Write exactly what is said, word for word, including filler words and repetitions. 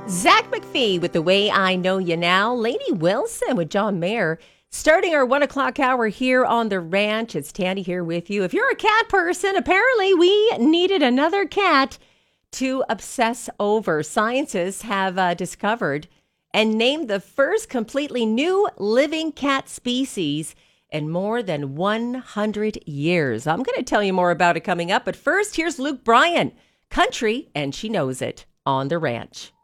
Zach McPhee with The Way I Know You Now. Lainey Wilson with John Mayer. Starting our one o'clock hour here on the ranch. It's Tandy here with you. If you're a cat person, apparently we needed another cat to obsess over. Scientists have uh, discovered and named the first completely new living cat species in more than one hundred years. I'm going to tell you more about it coming up. But first, here's Luke Bryan. Country, and she knows it, on the ranch.